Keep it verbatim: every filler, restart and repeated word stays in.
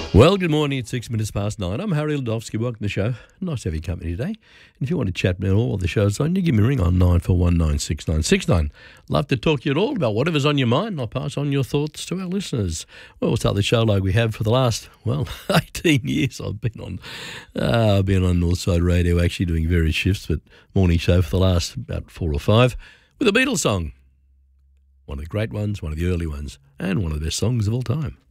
Well, good morning. It's six minutes past nine. I'm Harry Ladovsky. Welcome to the show. Nice to have your company today. And if you want to chat about all the shows on, you give me a ring on nine four one nine six nine six nine. Love to talk to you at all about whatever's on your mind. I'll pass on your thoughts to our listeners. Well, we'll start the show like we have for the last, well, eighteen years. I've been on uh, I've been on Northside Radio, actually doing various shifts, but morning show for the last about four or five with a Beatles song. One of the great ones, one of the early ones, and one of the best songs of all time.